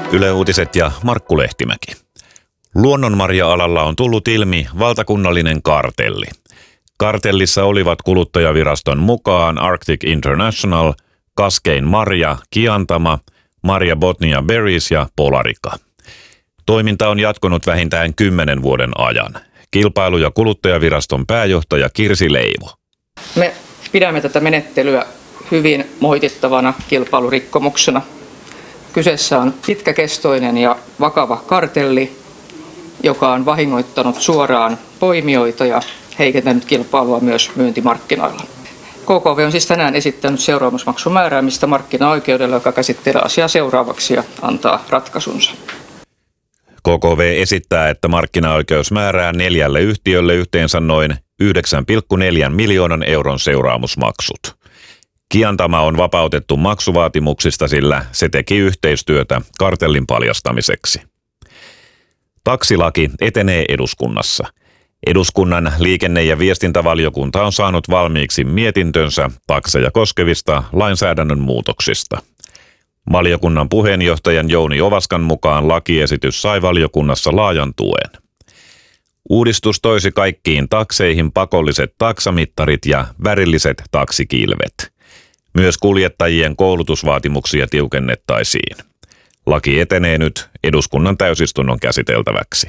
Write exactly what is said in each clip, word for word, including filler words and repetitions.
Yle Uutiset ja Markku Lehtimäki. Luonnonmarja-alalla on tullut ilmi valtakunnallinen kartelli. Kartellissa olivat Kuluttajaviraston mukaan Arctic International, Kaskein Marja, Kiantama, Marja Botnia Berries ja Polarica. Toiminta on jatkunut vähintään kymmenen vuoden ajan. Kilpailu- ja Kuluttajaviraston pääjohtaja Kirsi Leivo. Me pidämme tätä menettelyä hyvin moitittavana kilpailurikkomuksena. Kyseessä on pitkäkestoinen ja vakava kartelli, joka on vahingoittanut suoraan poimijoita ja heikentänyt kilpailua myös myyntimarkkinoilla. K K V on siis tänään esittänyt seuraamusmaksun määräämistä markkinaoikeudelle, joka käsittelee asiaa seuraavaksi ja antaa ratkaisunsa. K K V esittää, että markkinaoikeus määrää neljälle yhtiölle yhteensä noin yhdeksän pilkku neljä miljoonan euron seuraamusmaksut. Kiantama on vapautettu maksuvaatimuksista, sillä se teki yhteistyötä kartellin paljastamiseksi. Taksilaki etenee eduskunnassa. Eduskunnan liikenne- ja viestintävaliokunta on saanut valmiiksi mietintönsä takseja koskevista lainsäädännön muutoksista. Valiokunnan puheenjohtajan Jouni Ovaskan mukaan lakiesitys sai valiokunnassa laajan tuen. Uudistus toisi kaikkiin takseihin pakolliset taksamittarit ja värilliset taksikilvet. Myös kuljettajien koulutusvaatimuksia tiukennettaisiin. Laki etenee nyt eduskunnan täysistunnon käsiteltäväksi.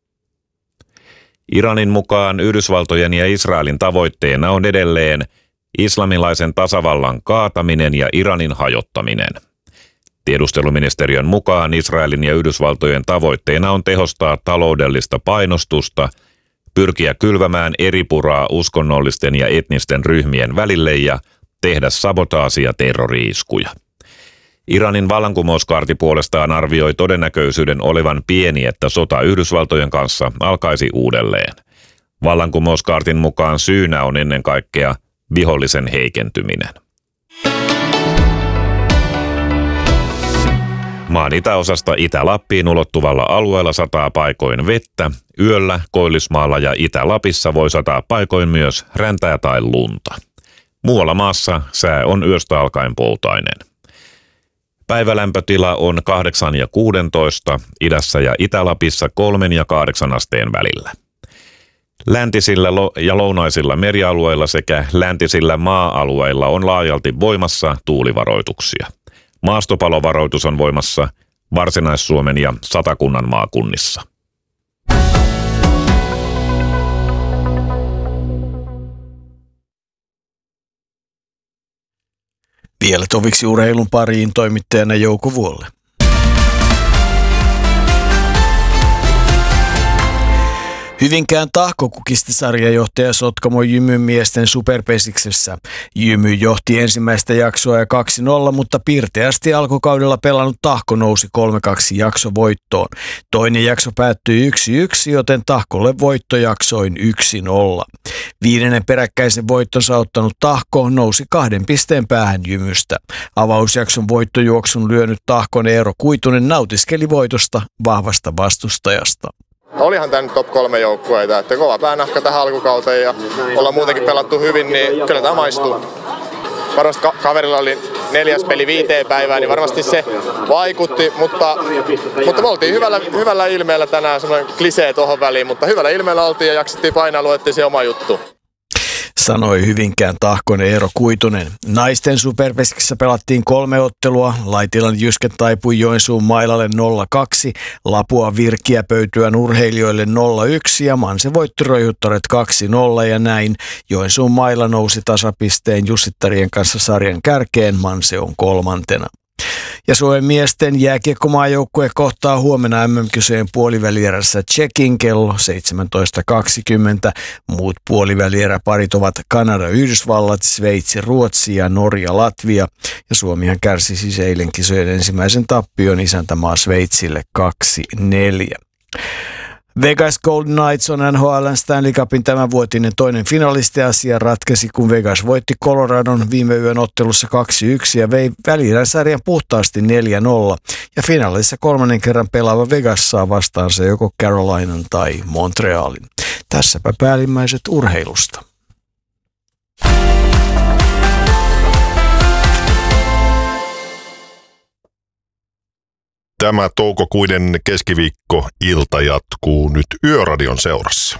Iranin mukaan Yhdysvaltojen ja Israelin tavoitteena on edelleen islamilaisen tasavallan kaataminen ja Iranin hajottaminen. Tiedusteluministeriön mukaan Israelin ja Yhdysvaltojen tavoitteena on tehostaa taloudellista painostusta, pyrkiä kylvämään eripuraa uskonnollisten ja etnisten ryhmien välille ja tehdä sabotaasia terrori-iskuja. Iranin vallankumouskaarti puolestaan arvioi todennäköisyyden olevan pieni, että sota Yhdysvaltojen kanssa alkaisi uudelleen. Vallankumouskaartin mukaan syynä on ennen kaikkea vihollisen heikentyminen. Maan itäosasta Itä-Lappiin ulottuvalla alueella sataa paikoin vettä, yöllä Koillismaalla ja Itä-Lapissa voi sataa paikoin myös räntää tai lunta. Muualla maassa sää on yöstä alkaen poutainen. Päivälämpötila on kahdeksan ja kuusitoista, idässä ja Itä-Lapissa kolmen ja kahdeksan asteen välillä. Läntisillä ja lounaisilla merialueilla sekä läntisillä maa-alueilla on laajalti voimassa tuulivaroituksia. Maastopalovaroitus on voimassa Varsinais-Suomen ja Satakunnan maakunnissa. Vielä toviksi urheilun pariin toimittajana Jouko Vuolle. Hyvinkään Tahkokukista sarjajohtaja Sotkamo Jymyn miesten superpesiksessä. Jymy johti ensimmäistä jaksoa ja kaksi nolla, mutta pirteästi alkukaudella pelannut Tahko nousi kolme kaksi jaksovoittoon. Toinen jakso päättyi yksi yksi, joten Tahkolle voittojaksoin yksi nolla. Viidennen peräkkäisen voittonsa ottanut Tahko nousi kahden pisteen päähän Jymystä. Avausjakson voittojuoksun lyönyt Tahkon Eero Kuitunen nautiskeli voitosta vahvasta vastustajasta. Olihan tämä nyt top kolme joukkueita, että kova päänahka tähän alkukauteen ja ollaan muutenkin pelattu hyvin, niin kyllä tämä maistuu. Varmasti ka- kaverilla oli neljäs peli viiteen päivään, niin varmasti se vaikutti, mutta, mutta me oltiin hyvällä, hyvällä ilmeellä tänään, semmoinen klisee tohon väliin, mutta hyvällä ilmeellä oltiin ja jaksettiin painaa, luettiin se oma juttu. Sanoi Hyvinkään Tahkon Eero Kuitunen. Naisten superpeskissä pelattiin kolme ottelua. Laitilan Jyskä taipui Joensuun Mailalle nolla kaksi, Lapua Virkiä pöytyään urheilijoille nolla yksi ja Manse voitti Roihuttaret kaksi nolla ja näin. Joensuun Maila nousi tasapisteen Jussittarien kanssa sarjan kärkeen, Manse on kolmantena. Ja Suomen miesten jääkiekkomaajoukkue kohtaa huomenna M M-kisojen puolivälierässä Tšekin kello seitsemäntoista kaksikymmentä. Muut puolivälieräparit ovat Kanada, Yhdysvallat, Sveitsi, Ruotsi ja Norja, Latvia. Ja Suomihan kärsi siis eilen kisojen ensimmäisen tappion isäntämaa Sveitsille kaksi neljä. Vegas Golden Knights on N H L:n Stanley Cupin tämänvuotinen toinen finalisti. Asia ratkesi, kun Vegas voitti Coloradon viime yön ottelussa kaksi yksi ja vei välieräsarjan puhtaasti neljä nolla. Ja finaalissa kolmannen kerran pelaava Vegas saa vastaansa joko Carolinan tai Montrealin. Tässäpä päällimmäiset urheilusta. Tämä toukokuinen keskiviikko-ilta jatkuu nyt Yöradion seurassa.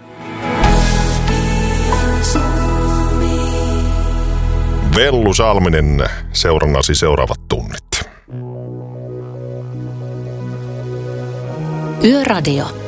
Vellu Salminen seurannasi seuraavat tunnit. Yöradio.